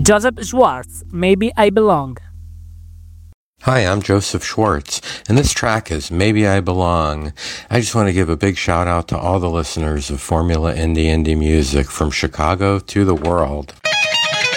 Joseph Schwartz, Maybe I Belong. Hi, I'm Joseph Schwartz, and this track is Maybe I Belong. I just want to give a big shout out to all the listeners of Formula Indie Music from Chicago to the world.